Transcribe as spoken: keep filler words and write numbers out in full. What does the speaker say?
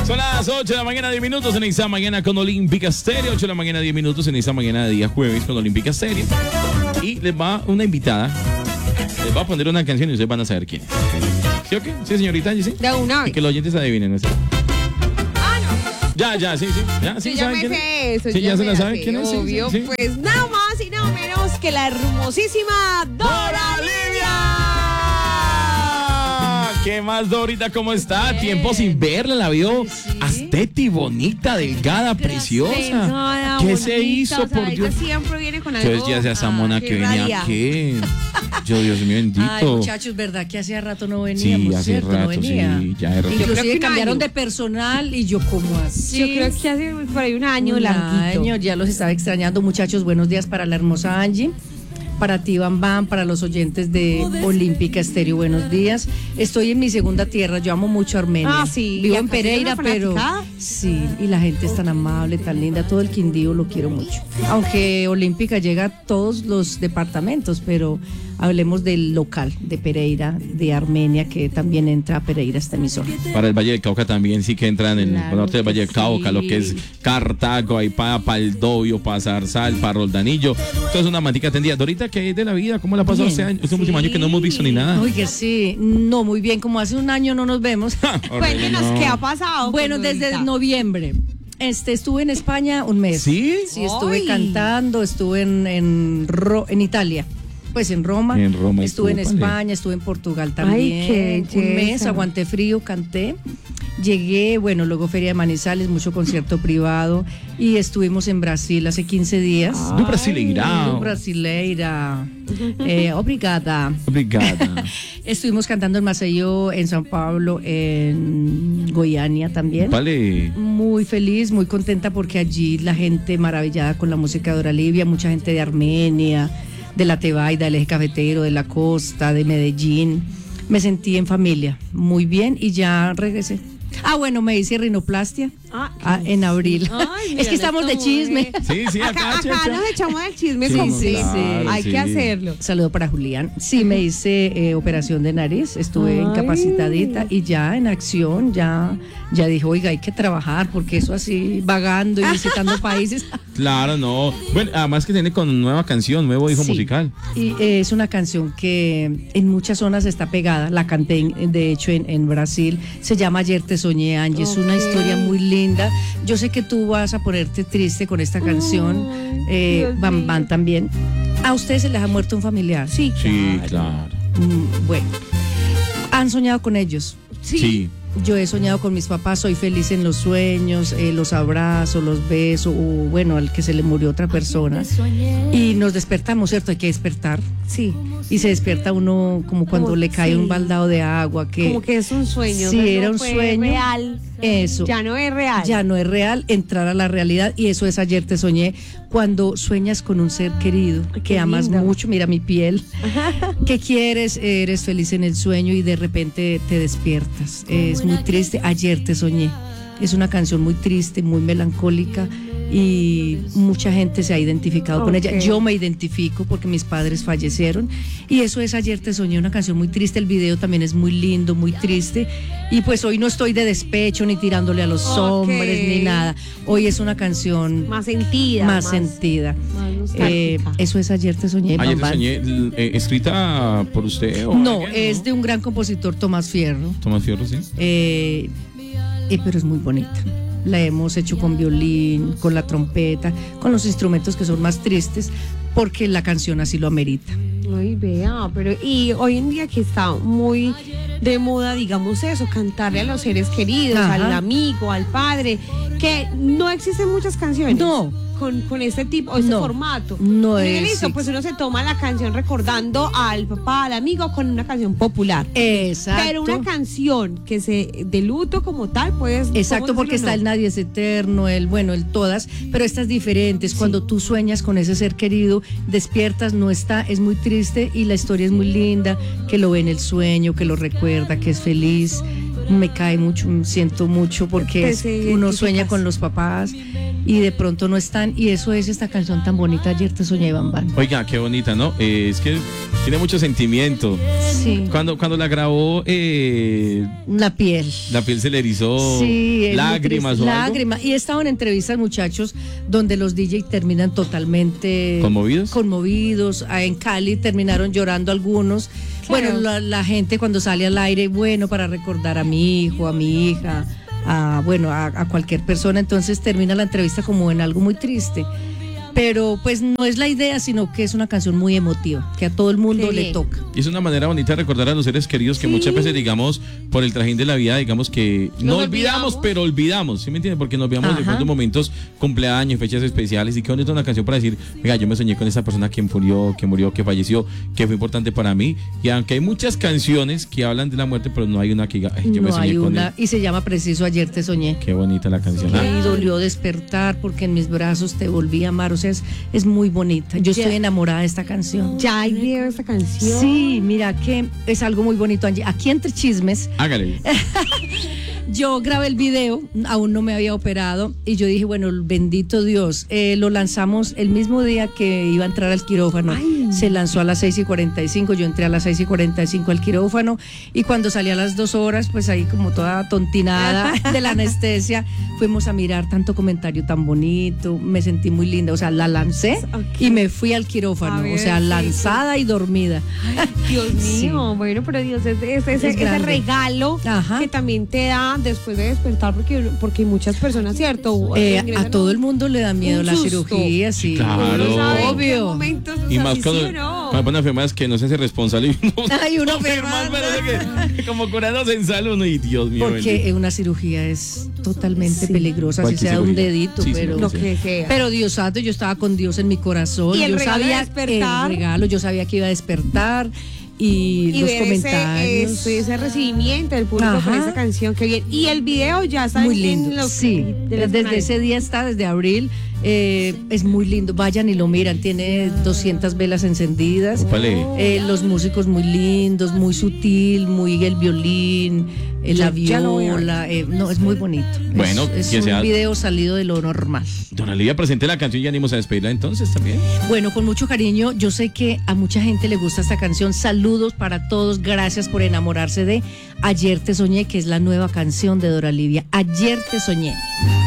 Son las ocho de la mañana, diez minutos en esta mañana con Olímpica Stereo. ocho de la mañana, diez minutos en esta mañana de día jueves con Olímpica Stereo. Y les va una invitada. Les va a poner una canción y ustedes van a saber quién es. ¿Sí o qué? ¿Sí, señorita? ¿Sí? De una vez. Y que los oyentes adivinen. ¿No? Ah, no. Ya, ya, sí, sí. Ya, sí, Sí, ya ¿saben me quién sé es? eso. Sí, ya se la me saben sé, quién es. Sí, obvio, sí, sí. pues nada más y nada menos que la hermosísima Dora Lidia. ¿Qué más, Dorita? ¿Cómo está? Bien. Tiempo sin verla, la vio Sí. asteti, bonita, delgada, preciosa. Delgada, ¿Qué bonita, se hizo, o sea, por ella Dios? siempre viene con algo. Entonces ya sea esa mona ah, que que venía radia. aquí. Yo, Dios mío, bendito. Ay, muchachos, ¿verdad que hacía rato no Sí, veníamos? hace ¿cierto? rato, no venía. sí, ya de rato. Yo creo Inclusive que un cambiaron año. de personal y yo como así. Yo creo que hace por ahí un año un larguito. año, ya los estaba extrañando. Muchachos, buenos días para la hermosa Angie, para ti, Bam Bam, para los oyentes de Olímpica Estéreo, buenos días. Estoy en mi segunda tierra, yo amo mucho Armenia. Ah, sí. Vivo ¿Y en acá tiene Pereira, una pero fanaticada? sí, y la gente es tan amable, tan linda, todo el Quindío lo quiero mucho. Aunque Olímpica llega a todos los departamentos, pero hablemos del local, de Pereira, de Armenia, que también entra a Pereira esta emisora. Para el Valle del Cauca también sí que entran en Claro el norte del que Valle del Cauca, sí. lo que es Cartago, Aipá, Paldovio, Pazarzal, Parroldanillo. Todo es una mantica tendida. Dorita, ¿qué hay de la vida? ¿Cómo la pasó Bien. este año? Este último año que no hemos visto ni nada. Oye, sí, no, muy bien, como hace un año no nos vemos. Cuéntenos No. qué ha pasado. Bueno, con desde Dorita. noviembre. Este, estuve en España un mes. ¿Sí? Sí, estuve Ay. cantando, estuve en, en, Ro- en Italia, pues en Roma. En Roma Estuve en estuvo, vale. España, estuve en Portugal también. qué un mes, belleza. aguanté frío, canté. Llegué, bueno, luego Feria de Manizales, mucho concierto privado. Y estuvimos en Brasil hace quince días. Do Brasileirão. Do Brasileira. Eh, obrigada. Obrigada. Estuvimos cantando en Maceió, en San Pablo, en Goiânia también. Vale. Muy feliz, muy contenta porque allí la gente maravillada con la música de Dora Lidia, mucha gente de Armenia, de la Tebaida, del eje cafetero, de la costa, de Medellín. Me sentí en familia, muy bien y ya regresé. Ah, bueno, me hice rinoplastia Ah, ah, en abril. Ay, Es mira, que estamos de esto, chisme. eh. Sí, sí, Acá, acá, acá chacha. nos echamos el chisme Sí, completo. claro, Hay sí. que hacerlo. Saludo para Julián. Sí, me hice eh, operación de nariz, estuve Ay. incapacitadita y ya en acción, ya, ya dije, oiga, hay que trabajar porque eso así vagando y visitando países. Claro, no. Bueno, además que tiene con nueva canción, nuevo hijo Sí. musical. Y eh, es una canción que en muchas zonas está pegada, la canté en- de hecho en, en Brasil, se llama Ayer te soñé, Angie, es una Ok. historia muy linda. Yo sé que tú vas a ponerte triste con esta canción, Ay, eh, Dios Bam mío. Bam también. ¿A ustedes se les ha muerto un familiar? Sí, Sí, claro. Mm, bueno, ¿han soñado con ellos? Sí. Sí. Yo he soñado con mis papás, soy feliz en los sueños, eh, los abrazo, los beso, o bueno, al que se le murió otra persona. Y nos despertamos, ¿cierto? Hay que despertar. Sí. Y se despierta uno como cuando Como- le cae sí. un baldado de agua. Que Como que es un sueño. Sí, o sea, era no un fue sueño. real. Eso. Ya no es real. Ya no es real, entrar a la realidad. Y eso es Ayer te soñé. Cuando sueñas con un ser querido, Ay, que qué amas lindo. mucho, mira mi piel, que quieres, eres feliz en el sueño y de repente te despiertas. Es muy triste. Ayer te soñé. Es una canción muy triste, muy melancólica y mucha gente se ha identificado con ella. Ok. Yo me identifico porque mis padres fallecieron y eso es Ayer te soñé, una canción muy triste. El video también es muy lindo, muy triste y pues hoy no estoy de despecho ni tirándole a los Ok. hombres ni nada. Hoy es una canción Más sentida. más sentida. más Eh, nostálgica. eso es Ayer te soñé. Ayer Bam te Bam. soñé, l- eh, escrita por usted o No, alguien, es de un gran compositor, Tomás Fierro. Tomás Fierro, sí. Eh, eh, pero es muy bonita. La hemos hecho con violín, con la trompeta, con los instrumentos que son más tristes, porque la canción así lo amerita. Ay, vea, pero y hoy en día que está muy de moda, digamos eso, cantarle a los seres queridos, Ajá. al amigo, al padre, que no existen muchas canciones. No. Con, con este tipo, este No, formato. no Y es, listo, sí. pues uno se toma la canción recordando al papá, al amigo, con una canción popular. Exacto. Pero una canción que se de luto como tal, pues. Exacto, porque está el no? Nadie es eterno, el bueno, el todas, pero esta es diferente. Es cuando tú sueñas con ese ser querido, despiertas, no está, es muy triste y la historia es muy linda, que lo ve en el sueño, que lo recuerda, que es feliz. Me cae mucho, siento mucho porque Te es- se uno identificas. sueña con los papás y de pronto no están, y eso es esta canción tan bonita, Ayer te soñé, Bam Bam. Oiga, qué bonita, ¿no? Eh, es que tiene mucho sentimiento. Sí. Cuando, cuando la grabó, eh, La piel. la piel se le erizó, Sí, es muy lágrimas triste. o algo. Lágrimas. Y he estado en entrevistas, muchachos, donde los D J terminan totalmente ¿Conmovidos? conmovidos. Ah, En Cali terminaron llorando algunos. Claro. Bueno, la, la gente cuando sale al aire, bueno, para recordar a mi hijo, a mi hija, a bueno, a, a cualquier persona, entonces termina la entrevista como en algo muy triste. Pero pues no es la idea, sino que es una canción muy emotiva, que a todo el mundo Qué le bien. toca. Y es una manera bonita de recordar a los seres queridos que Sí. muchas veces, digamos, por el trajín de la vida, digamos que no Nos olvidamos, olvidamos. pero olvidamos, ¿sí me entiendes? Porque nos olvidamos de Ajá. pronto momentos, cumpleaños, fechas especiales, y qué bonita una canción para decir, venga, yo me soñé con esa persona que murió, que murió, que falleció, que fue importante para mí. Y aunque hay muchas canciones que hablan de la muerte, pero no hay una que diga, "Ay, yo me No soñé hay con una, él". y se llama preciso Ayer te soñé. Qué bonita la canción. Ah, Y dolió despertar porque en mis brazos te volví a amar, o sea, es, es muy bonita. Yo Ya. estoy enamorada de esta canción. Ya hay video de esta canción. Sí, mira que es algo muy bonito, Angie. Aquí entre chismes, hágale. yo grabé el video, aún no me había operado, y yo dije, bueno, bendito Dios, eh, lo lanzamos el mismo día que iba a entrar al quirófano. Ay. Se lanzó a las seis y cuarenta y cinco, yo entré a las seis y cuarenta y cinco al quirófano, y cuando salí a las dos horas, pues ahí como toda tontinada de la anestesia, fuimos a mirar tanto comentario tan bonito, me sentí muy linda, o sea, la lancé Ok. y me fui al quirófano, A o ver, sea, sí, lanzada y dormida. Dios Sí. mío, bueno, pero Dios, es, es- es- Es ese grande. regalo Ajá. que también te da después de despertar, porque, porque muchas personas, ¿cierto? Eh, Ingresan a todo el mundo le da miedo un la susto. cirugía, sí. Claro. Uno sabe en qué Obvio. momentos, o Y sea, más sí, cuando sí o no. más buenas enfermedades que no se hace responsable y uno Ay, uno enferma, enferma. parece que como curándose en salud, no, y Dios mío. Porque bendito. eh, una cirugía es totalmente Sí. peligrosa, si Cualquier sea un cirugía. dedito, Sí, sí, pero, lo Lo que sea. pero Dios santo, yo estaba con Dios en mi corazón, Y el yo regalo de sabía despertar. el regalo, yo sabía que iba a despertar y, Y los ver ese, comentarios. ese, ese recibimiento del público Ajá. con esa canción, que bien. Y el video ya está Muy en- en lindo, los sí, de los desde canales. ese día está, desde abril, eh, es muy lindo, vayan y lo miran, tiene doscientas velas encendidas. Ópale. Eh, los músicos muy lindos, muy sutil, muy el violín, eh, la Ya- ya lo voy a ver. viola, eh, no, es muy bonito. Bueno, es, es que un sea- video salido de lo normal. Don Olivia, presente la canción y animos a despedirla entonces también. Bueno, con mucho cariño, yo sé que a mucha gente le gusta esta canción. Saludos para todos, gracias por enamorarse de Ayer te soñé, que es la nueva canción de Dora Livia. Ayer te soñé.